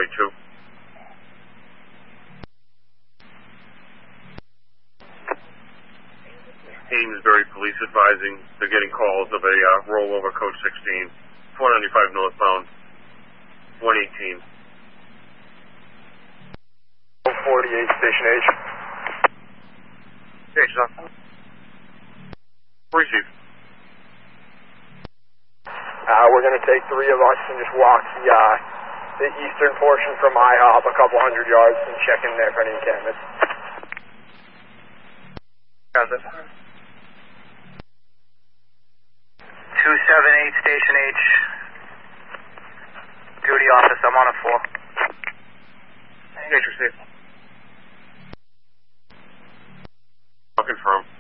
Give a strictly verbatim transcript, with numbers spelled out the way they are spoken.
runway two. Amesbury police advising they're getting calls of a uh, rollover code sixteen, four ninety-five northbound, one eighteen. forty-eight, Station H. Station up. Receive. Uh, we're going to take three of us and just walk the, uh, the eastern portion from IHOP a couple hundred yards and check in there for any encampments. Got it. two seven eight, Station H. Duty office, I'm on a four. H received. I'll confirm.